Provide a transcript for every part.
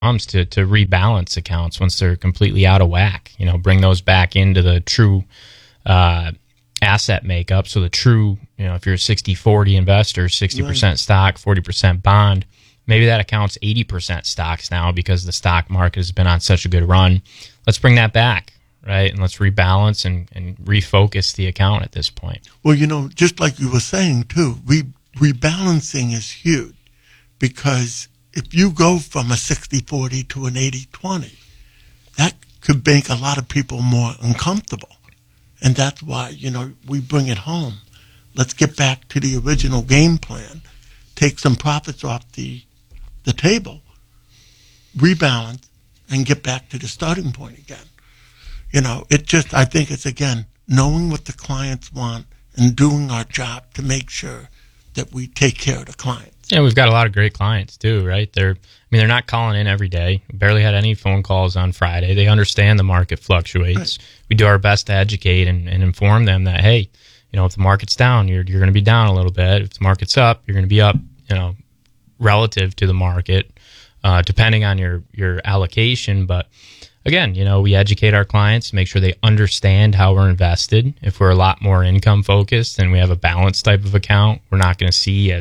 to rebalance accounts once they're completely out of whack. Bring those back into the true asset makeup. So the true, if you're a 60-40 investor, 60% stock, 40% bond, maybe that account's 80% stocks now because the stock market has been on such a good run. Let's bring that back, right? And let's rebalance and refocus the account at this point. Well, just like you were saying, too, rebalancing is huge because if you go from a 60-40 to an 80-20, that could make a lot of people more uncomfortable. And that's why, we bring it home. Let's get back to the original game plan, take some profits off the table, rebalance, and get back to the starting point again. I think it's, again, knowing what the clients want and doing our job to make sure that we take care of the clients. Yeah, we've got a lot of great clients too, right? They're not calling in every day. We barely had any phone calls on Friday. They understand the market fluctuates. Right. We do our best to educate and inform them that, hey, if the market's down, you're going to be down a little bit. If the market's up, you're going to be up, relative to the market, depending on your allocation. But again, we educate our clients, make sure they understand how we're invested. If we're a lot more income focused and we have a balanced type of account, we're not going to see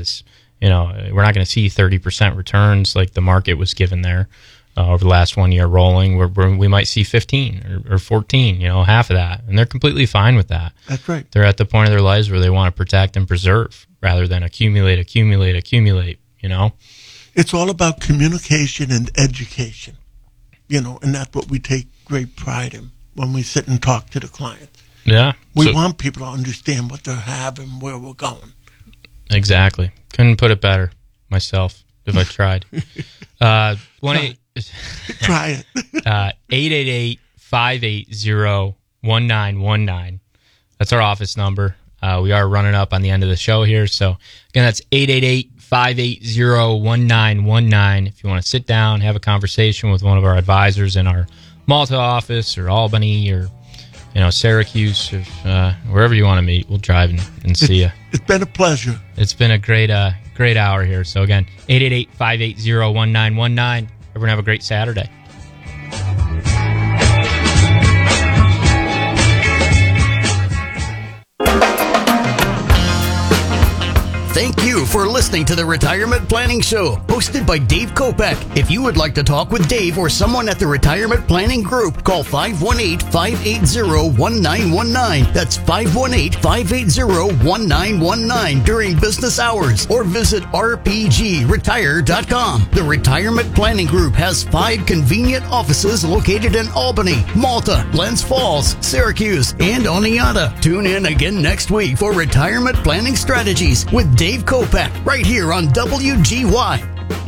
30% returns like the market was given there over the last 1 year rolling. We might see 15 or 14, half of that. And they're completely fine with that. That's right. They're at the point of their lives where they want to protect and preserve rather than accumulate. It's all about communication and education, and that's what we take great pride in when we sit and talk to the clients. Yeah. We want people to understand what they have and where we're going. Exactly. Couldn't put it better myself if I tried. Try it. 888-580-1919. That's our office number. We are running up on the end of the show here. So, again, that's 888-580-1919. If you want to sit down, have a conversation with one of our advisors in our Malta office or Albany or Syracuse, or wherever you want to meet, we'll drive and see you. It's been a pleasure. It's been a great hour here. So again, 888-580-1919. Everyone have a great Saturday. Thank you for listening to the Retirement Planning Show, hosted by Dave Kopech. If you would like to talk with Dave or someone at the Retirement Planning Group, call 518-580-1919. That's 518-580-1919 during business hours, or visit rpgretire.com. The Retirement Planning Group has 5 convenient offices located in Albany, Malta, Glens Falls, Syracuse, and Oneonta. Tune in again next week for Retirement Planning Strategies with Dave Kopech, right here on WGY.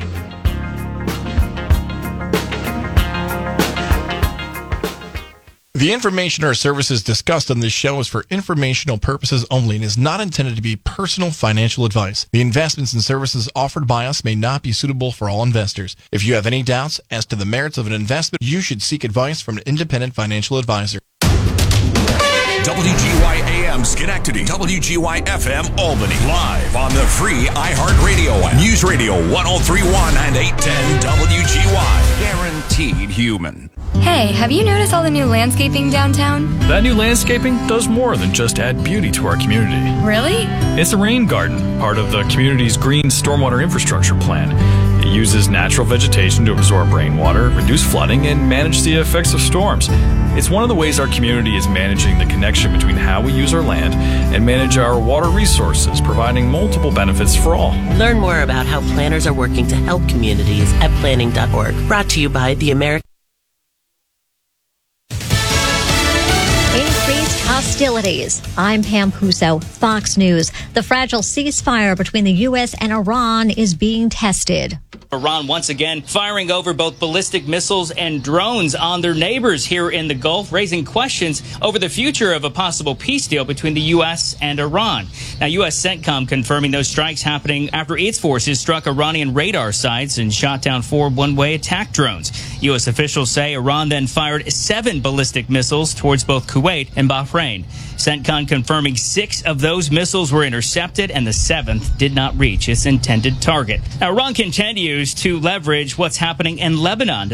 The information or services discussed on this show is for informational purposes only and is not intended to be personal financial advice. The investments and services offered by us may not be suitable for all investors. If you have any doubts as to the merits of an investment, you should seek advice from an independent financial advisor. WGY AM Schenectady, WGY FM Albany, live on the free iHeartRadio app. News Radio 1031 and 810 WGY. Guaranteed human. Hey, have you noticed all the new landscaping downtown? That new landscaping does more than just add beauty to our community. Really? It's a rain garden, part of the community's green stormwater infrastructure plan. It uses natural vegetation to absorb rainwater, reduce flooding, and manage the effects of storms. It's one of the ways our community is managing the connection between how we use our land and manage our water resources, providing multiple benefits for all. Learn more about how planners are working to help communities at planning.org. Brought to you by the American Increased hostilities. I'm Pam Puso, Fox News. The fragile ceasefire between the U.S. and Iran is being tested. Iran once again firing over both ballistic missiles and drones on their neighbors here in the Gulf, raising questions over the future of a possible peace deal between the U.S. and Iran. Now, U.S. CENTCOM confirming those strikes happening after its forces struck Iranian radar sites and shot down 4 one-way attack drones. U.S. officials say Iran then fired 7 ballistic missiles towards both Kuwait and Bahrain. CENTCOM confirming 6 of those missiles were intercepted and the 7th did not reach its intended target. Now, Iran continues to leverage what's happening in Lebanon